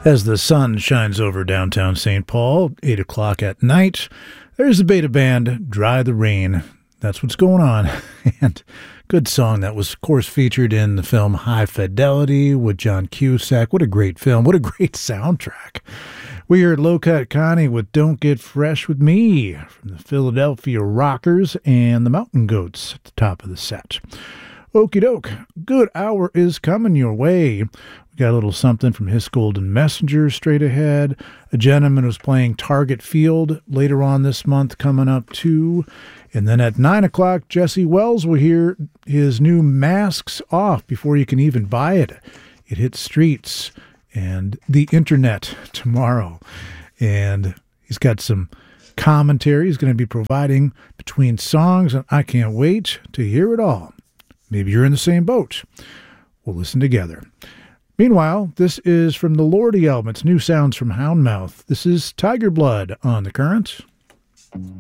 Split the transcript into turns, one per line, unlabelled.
As the sun shines over downtown St. Paul, 8 o'clock at night, there's the Beta Band, Dry the Rain. That's what's going on. And good song that was, of course, featured in the film High Fidelity with John Cusack. What a great film. What a great soundtrack. We are at Low Cut Connie with Don't Get Fresh With Me from the Philadelphia Rockers and the Mountain Goats at the top of the set. Okie doke. Good hour is coming your way. We got a little something from His Golden Messenger straight ahead. A gentleman who's playing Target Field later on this month coming up too. And then at 9 o'clock, Jesse Wells will hear his new Masks Off before you can even buy it. It hits streets and the internet tomorrow. And he's got some commentary he's going to be providing between songs, and I can't wait to hear it all. Maybe you're in the same boat. We'll listen together. Meanwhile, this is from the Lordi album. It's New Sounds from Houndmouth. This is Tiger Blood on The Current.